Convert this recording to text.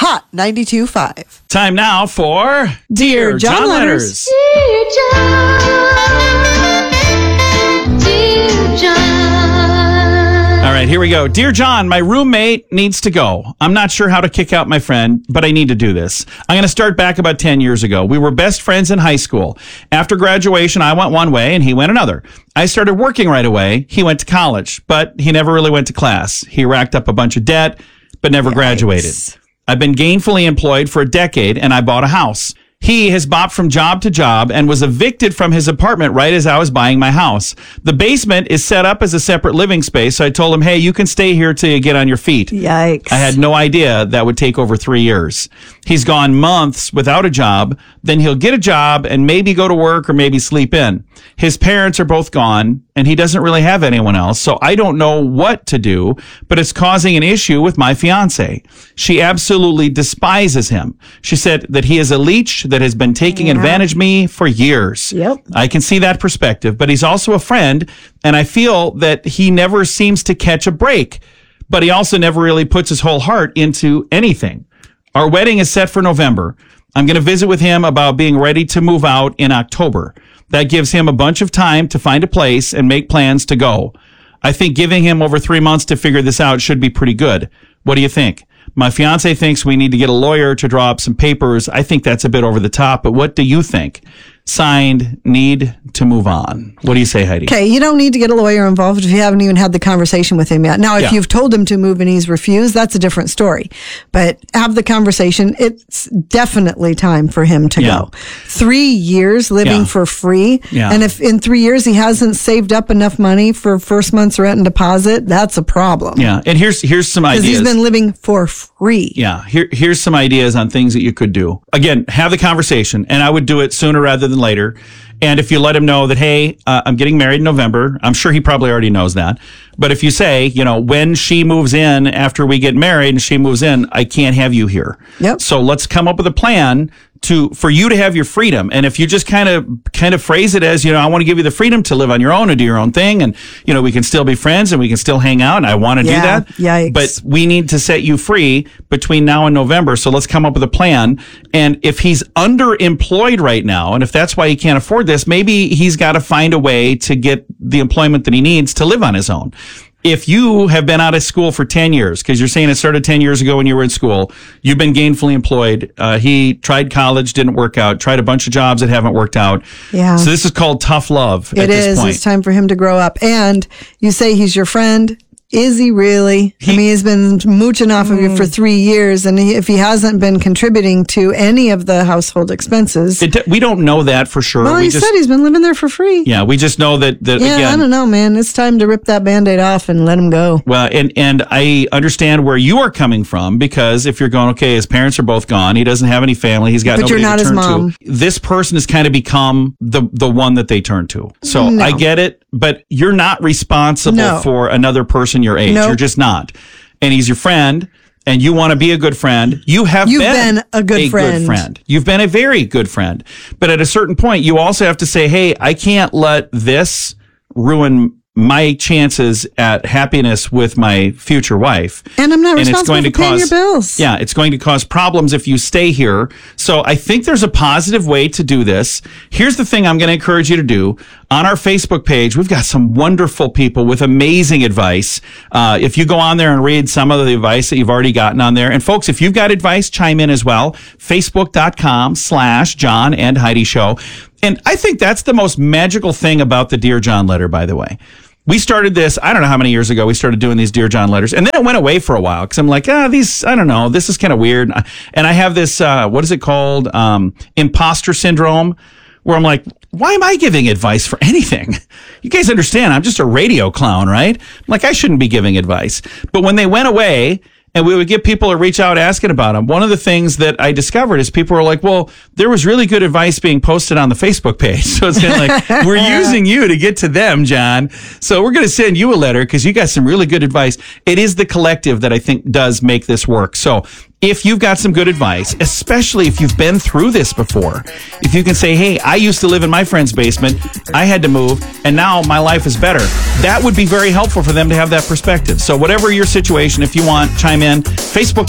Hot 92.5. Time now for Dear John Letters. Dear John, dear John. All right, here we go. Dear John, my roommate needs to go. I'm not sure how to kick out my friend, but I need to do this. I'm going to start back about 10 years ago. We were best friends in high school. After graduation, I went one way and he went another. I started working right away. He went to college, but he never really went to class. He racked up a bunch of debt, but never graduated. I've been gainfully employed for a decade and I bought a house. He has bopped from job to job and was evicted from his apartment right as I was buying my house. The basement is set up as a separate living space, so I told him, hey, you can stay here till you get on your feet. Yikes. I had no idea that would take over 3 years. He's gone months without a job, then he'll get a job and maybe go to work or maybe sleep in. His parents are both gone and he doesn't really have anyone else, so I don't know what to do, but it's causing an issue with my fiance. She absolutely despises him. She said that he is a leech that has been taking advantage of me for years. Yep. I can see that perspective, but he's also a friend, and I feel that he never seems to catch a break, but he also never really puts his whole heart into anything. Our wedding is set for November. I'm going to visit with him about being ready to move out in October. That gives him a bunch of time to find a place and make plans to go. I think giving him over 3 months to figure this out should be pretty good. What do you think? My fiance thinks we need to get a lawyer to draw up some papers. I think that's a bit over the top, but what do you think? Signed, need to move on. What do you say, Heidi? Okay, you don't need to get a lawyer involved if you haven't even had the conversation with him yet. Now, if you've told him to move and he's refused, that's a different story. But have the conversation. It's definitely time for him to go. 3 years living for free. Yeah. And if in 3 years he hasn't saved up enough money for first month's rent and deposit, that's a problem. Yeah, and here's some ideas. Because he's been living for free. Yeah, here's some ideas on things that you could do. Again, have the conversation, and I would do it sooner rather than later. And if you let him know that, hey, I'm getting married in November, I'm sure he probably already knows that. But if you say, when she moves in after we get married and she moves in, I can't have you here. Yep. So let's come up with a plan for you to have your freedom. And if you just kind of phrase it as, I want to give you the freedom to live on your own and do your own thing. And, we can still be friends and we can still hang out. And I want to do that. Yikes. But we need to set you free between now and November. So let's come up with a plan. And if he's underemployed right now, and if that's why he can't afford this, maybe he's got to find a way to get the employment that he needs to live on his own. If you have been out of school for 10 years, because you're saying it started 10 years ago when you were in school, you've been gainfully employed. He tried college, didn't work out, tried a bunch of jobs that haven't worked out. Yeah. So this is called tough love at this point. It's time for him to grow up. And you say he's your friend. Is he really? He's been mooching off of you for 3 years, and if he hasn't been contributing to any of the household expenses, we don't know that for sure. Well, said he's been living there for free. Yeah, we just know that Yeah, again, I don't know, man. It's time to rip that Band-Aid off and let him go. Well, and I understand where you are coming from, because if you're going, okay, his parents are both gone, he doesn't have any family, he's got But nobody you're not to his turn mom. to. This person has kind of become the one that they turn to. So No. I get it, but you're not responsible for another person your age. Nope. You're just not. And he's your friend, and you want to be a good friend. You've been a good friend. You've been a very good friend. But at a certain point, you also have to say, hey, I can't let this ruin my chances at happiness with my future wife. And I'm not it's responsible going for to paying cause, your bills. Yeah, it's going to cause problems if you stay here. So I think there's a positive way to do this. Here's the thing I'm going to encourage you to do. On our Facebook page, we've got some wonderful people with amazing advice. If you go on there and read some of the advice that you've already gotten on there. And folks, if you've got advice, chime in as well. Facebook.com/John and Heidi Show. And I think that's the most magical thing about the Dear John letter, by the way. We started this, I don't know how many years ago we started doing these Dear John letters. And then it went away for a while because I'm like, these, I don't know, this is kind of weird. And I have this, what is it called? Imposter syndrome, where I'm like, why am I giving advice for anything? You guys understand, I'm just a radio clown, right? Like, I shouldn't be giving advice. But when they went away, and we would get people to reach out asking about them, one of the things that I discovered is people were like, well, there was really good advice being posted on the Facebook page. So it's kind of like, we're using you to get to them, John. So we're going to send you a letter because you got some really good advice. It is the collective that I think does make this work. So if you've got some good advice, especially if you've been through this before, if you can say, hey, I used to live in my friend's basement, I had to move, and now my life is better, that would be very helpful for them to have that perspective. So whatever your situation, if you want, chime in, Facebook.com/John